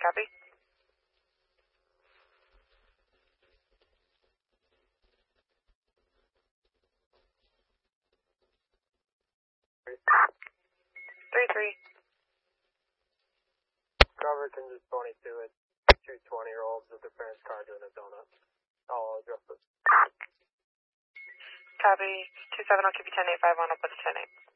copy. Three. Cover Kansas 22 at 2 20-year-olds with their parents' car doing a donut. I'll address this. Copy. 27, I'll keep you 10-8, 5 on up with 10-8.